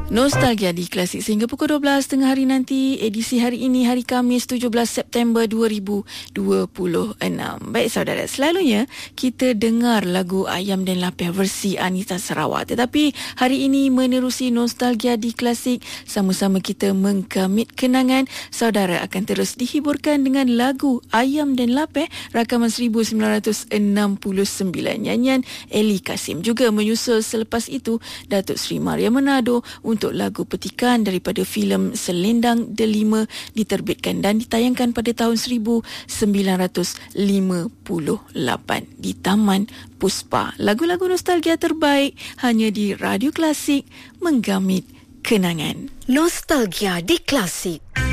Nostalgia di Klasik sehingga pukul 12 tengah hari nanti. Edisi hari ini, hari Khamis 17 September 2026. Baik saudara, selalunya kita dengar lagu Ayam dan Lapeh versi Anita Sarawak. Tetapi hari ini menerusi Nostalgia di Klasik, sama-sama kita mengkamit kenangan. Saudara akan terus dihiburkan dengan lagu Ayam dan Lapeh rakaman 1969. Nyanyian Eli Kasim. Juga menyusul selepas itu Datuk Seri Maria Manado untuk lagu Petikan daripada filem Selendang Delima, diterbitkan dan ditayangkan pada tahun 1958 di Taman Puspa. Lagu-lagu nostalgia terbaik hanya di Radio Klasik, menggamit kenangan. Nostalgia di Klasik.